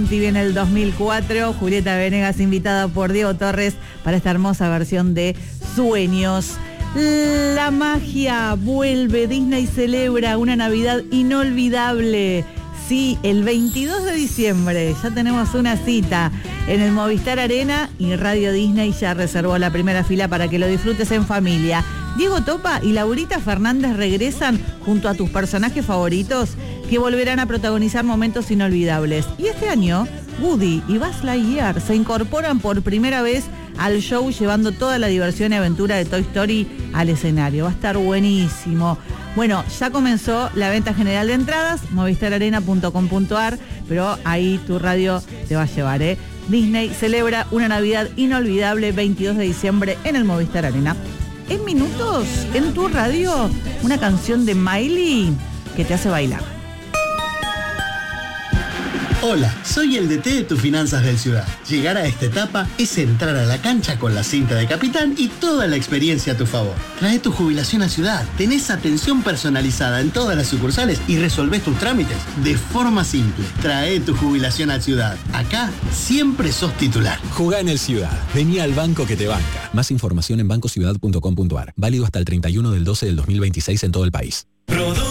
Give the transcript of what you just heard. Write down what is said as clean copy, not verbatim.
Viene el 2004, Julieta Venegas invitada por Diego Torres para esta hermosa versión de Sueños. La magia vuelve, Disney celebra una Navidad inolvidable. Sí, el 22 de diciembre ya tenemos una cita en el Movistar Arena y Radio Disney ya reservó la primera fila para que lo disfrutes en familia. Diego Topa y Laurita Fernández regresan junto a tus personajes favoritos que volverán a protagonizar momentos inolvidables. Y este año, Woody y Buzz Lightyear se incorporan por primera vez al show llevando toda la diversión y aventura de Toy Story al escenario. Va a estar buenísimo. Bueno, ya comenzó la venta general de entradas, movistararena.com.ar, pero ahí tu radio te va a llevar, ¿eh? Disney celebra una Navidad inolvidable 22 de diciembre en el Movistar Arena. En minutos, en tu radio, una canción de Miley que te hace bailar. Hola, soy el DT de tus finanzas del Ciudad. Llegar a esta etapa es entrar a la cancha con la cinta de capitán y toda la experiencia a tu favor. Trae tu jubilación a Ciudad, tenés atención personalizada en todas las sucursales y resolvés tus trámites de forma simple. Trae tu jubilación a Ciudad. Acá siempre sos titular. Jugá en el Ciudad. Vení al banco que te banca. Más información en bancociudad.com.ar. Válido hasta el 31 del 12 del 2026 en todo el país.